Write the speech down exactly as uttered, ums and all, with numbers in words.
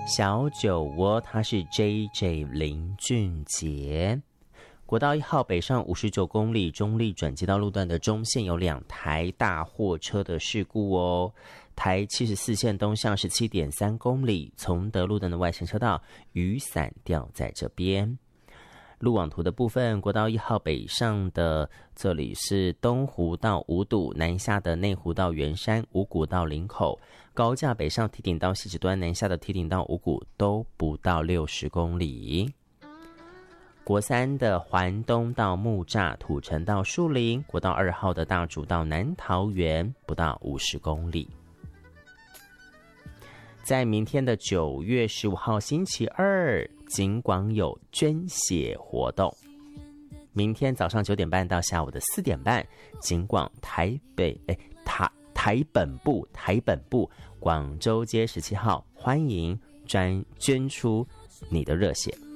小酒窝，他是 J J 林俊杰。国道一号北上五十九公里中立转接道路段的中线有两台大货车的事故哦。台七十四线东向 十七点三公里，崇德路段的外线车道雨伞掉在这边。路网图的部分，国道一号北上的这里是东湖到五堵，南下的内湖到圆山，五股到林口。高架北上堤顶到汐止端，南下的堤顶到五股都不到六十公里。国三的环东到木栅，土城到树林，国道二号的大竹到南桃园不到五十公里。在明天的九月十五号星期二，警广有捐血活动。明天早上九点半到下午的四点半，警广台北哎台台本部台本部广州街十七号，欢迎专捐出你的热血。